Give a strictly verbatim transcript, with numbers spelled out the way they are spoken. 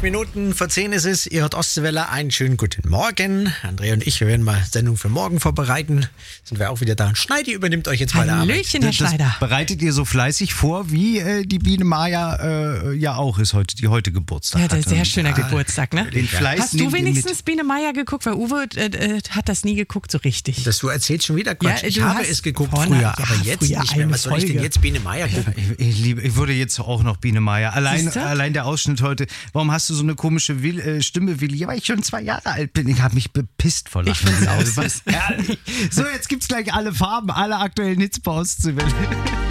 Minuten vor zehn ist es. Ihr hört Ostseewelle. Einen schönen guten Morgen. Andrea und ich, wir werden mal Sendung für morgen vorbereiten. Sind wir auch wieder da. Und Schneidi übernimmt euch jetzt bei der Arbeit. Hallöchen, Herr Das Schneider. bereitet ihr so fleißig vor, wie äh, die Biene Maya äh, ja auch ist heute, die heute Geburtstag Ja, der hat. sehr Und, schöner ah, Geburtstag, ne? Den Fleiß Hast du nehmt ihr wenigstens mit. Biene Maya geguckt? Weil Uwe äh, äh, hat das nie geguckt so richtig. Das, du erzählst schon wieder Quatsch. Ja, ich du habe hast es geguckt vorne- früher, ja, aber jetzt früher nicht mehr. eine Was soll ich denn Folge. jetzt Biene Maya gucken? Ich, ich, liebe, ich würde jetzt auch noch Biene Maya. Allein, Siehste? allein der Ausschnitt heute. Warum hast du so eine komische Will, äh, Stimme, Willi? Ja, weil ich schon zwei Jahre alt bin. Ich habe mich bepisst vor Lachen. Ich find's auch Also, was- Herrlich. So, jetzt gibt's gleich alle Farben, alle aktuellen Hits bei Ostseewelle.